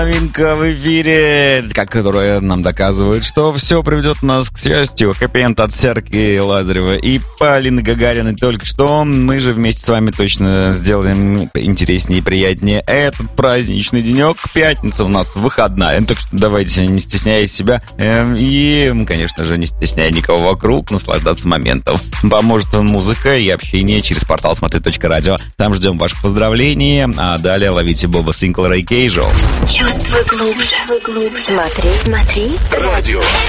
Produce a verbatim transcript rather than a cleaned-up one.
Новинка в эфире, которая нам доказывает, что все приведет нас к счастью. Хэппи-энд от Серки Лазарева и Полины Гагариной. Только что мы же вместе с вами точно сделаем интереснее и приятнее этот праздничный денек. Пятница у нас выходная, так что давайте, не стесняя себя и, конечно же, не стесняя никого вокруг, наслаждаться моментом. Поможет музыка и общение через портал смотри точка радио. Там ждем ваших поздравлений, а далее ловите Боба Синклера и Кей Шоу. Чувствуй глубже, глубже. Смотри, смотри. Радио